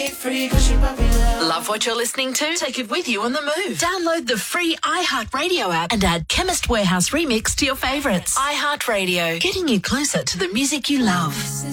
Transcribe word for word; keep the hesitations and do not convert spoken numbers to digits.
free 'cause you're popular. Love what you're listening to? Take it with you on the move. Download the free iHeartRadio app and add Chemist Warehouse Remix to your favourites. iHeartRadio, getting you closer to the music you love.